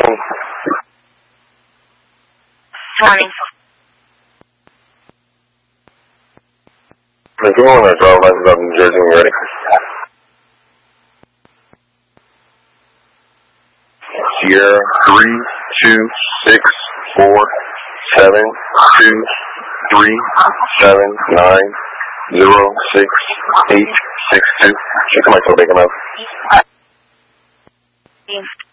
morning. Morning. If you want to drive license out in New Jersey, when you're ready. Sierra 3264729068662. Check my phone, bacon up.